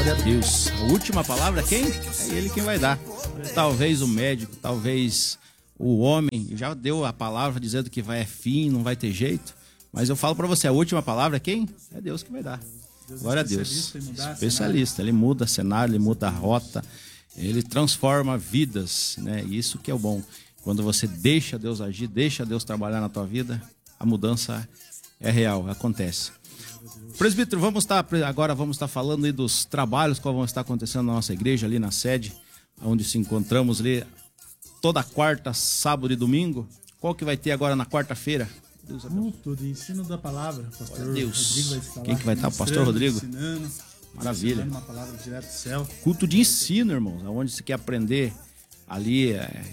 Glória a Deus. A última palavra quem? É Ele quem vai dar. Talvez o médico, talvez o homem já deu a palavra dizendo que vai é fim, não vai ter jeito. Mas eu falo para você, a última palavra é quem? É Deus que vai dar. Glória a Deus. Especialista. Ele muda cenário, ele muda a rota, ele transforma vidas, né? Isso que é o bom. Quando você deixa Deus agir, deixa Deus trabalhar na tua vida, a mudança é real, acontece. Presbítero, agora vamos estar falando aí dos trabalhos que vão estar acontecendo na nossa igreja, ali na sede, onde se encontramos ali toda quarta, sábado e domingo. Qual que vai ter agora na quarta-feira? Culto de ensino da palavra. Pastor Deus. Rodrigo vai estar lá. Quem que vai estar? O pastor Rodrigo? Ensinando. Maravilha. Uma palavra direto do céu. Culto de ensino, irmãos, onde você quer aprender ali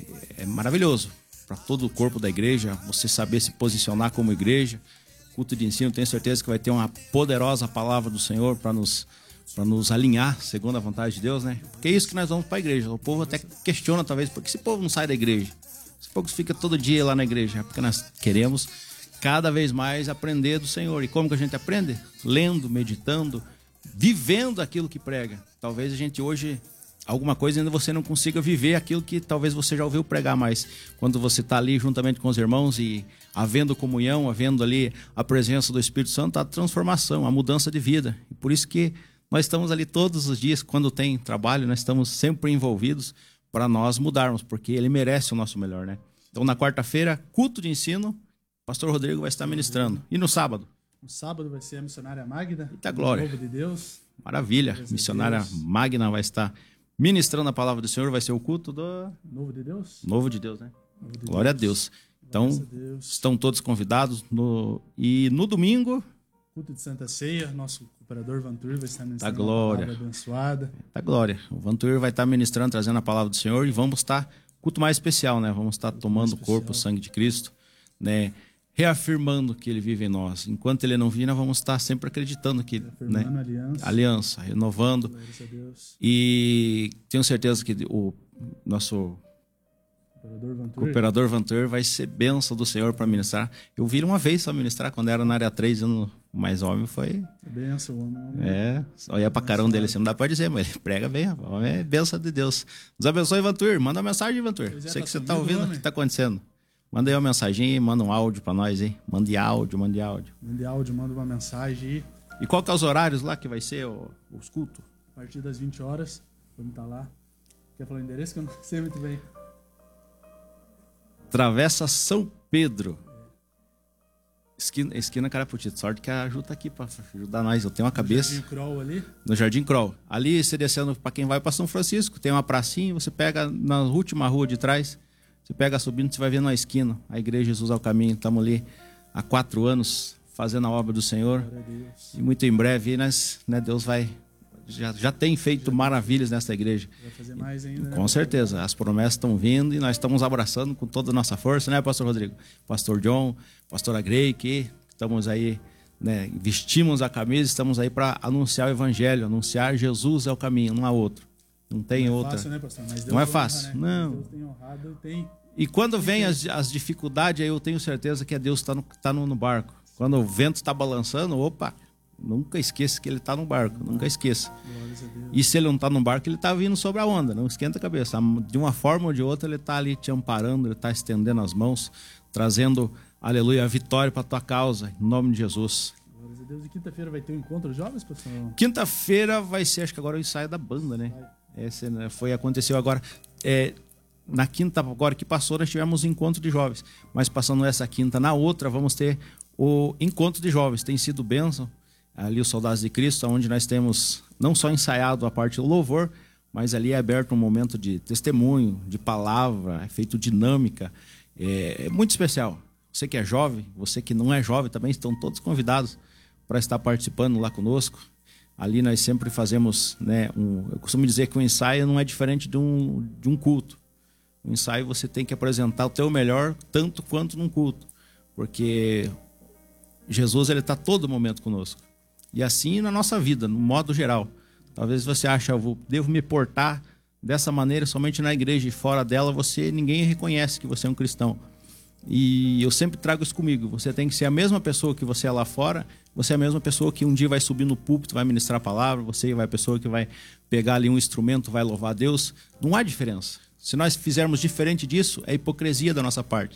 é maravilhoso. Para todo o corpo da igreja, você saber se posicionar como igreja. Culto de ensino, tenho certeza que vai ter uma poderosa palavra do Senhor para nos alinhar segundo a vontade de Deus, né? Porque é isso que nós vamos para a igreja. O povo até questiona, talvez, por que esse povo não sai da igreja? Esse povo fica todo dia lá na igreja. É porque nós queremos cada vez mais aprender do Senhor. E como que a gente aprende? Lendo, meditando, vivendo aquilo que prega. Talvez a gente hoje, alguma coisa ainda você não consiga viver aquilo que talvez você já ouviu pregar, mas quando você está ali juntamente com os irmãos e havendo comunhão, havendo ali a presença do Espírito Santo, a transformação, a mudança de vida. E por isso que nós estamos ali todos os dias, quando tem trabalho, nós estamos sempre envolvidos para nós mudarmos, porque ele merece o nosso melhor, né? Então, na quarta-feira, culto de ensino, o pastor Rodrigo vai estar ministrando. E no sábado? No sábado vai ser a missionária Magda. Eita glória. Novo de Deus. Maravilha. Missionária Magna vai estar ministrando a palavra do Senhor. Vai ser o culto do... Novo de Deus? Novo de Deus, né? Glória a Deus. Então, estão todos convidados. E no domingo... Culto de Santa Ceia. Nosso cooperador Vantur vai estar ministrando uma palavra abençoada. Da glória. O Vantur vai estar ministrando, trazendo a palavra do Senhor. E vamos estar... Culto mais especial, né? Vamos estar tomando o corpo, o sangue de Cristo, né? Reafirmando que ele vive em nós. Enquanto ele não vir, nós vamos estar sempre acreditando que, né? Aliança, renovando. E tenho certeza que o nosso cooperador Vantur vai ser bênção do Senhor para ministrar. Eu vi ele uma vez só ministrar, quando era na área 3, mais homem foi... Bênção, homem. Olha pra carão dele assim, não dá pra dizer, mas ele prega bem, homem é bênção de Deus. Nos abençoe, Vantur. Manda uma mensagem, Vantur. Sei que você tá ouvindo o que tá acontecendo. Manda aí uma mensagem, manda um áudio pra nós aí. Mande áudio. Mande áudio, manda uma mensagem aí. E qual que é os horários lá que vai ser os cultos? A partir das 20 horas, vamos estar lá. Quer falar o endereço que eu não sei muito bem? Travessa São Pedro. Esquina Caraputito. Sorte que a Ju tá aqui pra ajudar nós. Eu tenho uma cabeça. No Jardim Kroll ali? No Jardim Kroll. Ali, você descendo pra quem vai pra São Francisco, tem uma pracinha, você pega na última rua de trás, você pega subindo, você vai ver na esquina. A Igreja Jesus ao Caminho. Estamos ali há 4 anos fazendo a obra do Senhor. E muito em breve, nós, né, Deus vai... Já tem feito maravilhas nessa igreja. Vai fazer mais ainda, né? Com certeza. As promessas estão vindo e nós estamos abraçando com toda a nossa força, né, pastor Rodrigo? Pastor John, pastora Grey, que estamos aí, né, vestimos a camisa, estamos aí para anunciar o evangelho, anunciar Jesus é o caminho, não há outro. Não tem outra. Não é fácil, né, pastor? Mas Deus não é fácil, honra, né? não. Deus tem honrado, tem... E quando vem as dificuldades, aí eu tenho certeza que é Deus que está no barco. Quando o vento está balançando, opa... Nunca esqueça que ele está no barco, nunca esqueça. E se ele não está no barco, ele está vindo sobre a onda, não esquenta a cabeça. De uma forma ou de outra, ele está ali te amparando, ele está estendendo as mãos, trazendo, aleluia, a vitória para a tua causa, em nome de Jesus. Glórias a Deus. E quinta-feira vai ter um encontro de jovens, pastor? Quinta-feira vai ser, acho que agora o ensaio da banda, né? Esse, né, aconteceu agora. Na quinta, agora que passou, nós tivemos um encontro de jovens. Mas passando essa quinta, na outra, vamos ter o encontro de jovens. Tem sido bênção. Ali os Soldados de Cristo, onde nós temos não só ensaiado a parte do louvor, mas ali é aberto um momento de testemunho, de palavra, é feito dinâmica, é muito especial. Você que é jovem, você que não é jovem também, estão todos convidados para estar participando lá conosco. Ali nós sempre fazemos, né, eu costumo dizer que o ensaio não é diferente de um culto. O ensaio você tem que apresentar o teu melhor tanto quanto num culto, porque Jesus ele está todo momento conosco. E assim na nossa vida, no modo geral. Talvez você ache, devo me portar dessa maneira somente na igreja e fora dela ninguém reconhece que você é um cristão. E eu sempre trago isso comigo. Você tem que ser a mesma pessoa que você é lá fora. Você é a mesma pessoa que um dia vai subir no púlpito, vai ministrar a palavra. Você vai a pessoa que vai pegar ali um instrumento, vai louvar a Deus. Não há diferença. Se nós fizermos diferente disso, é hipocrisia da nossa parte.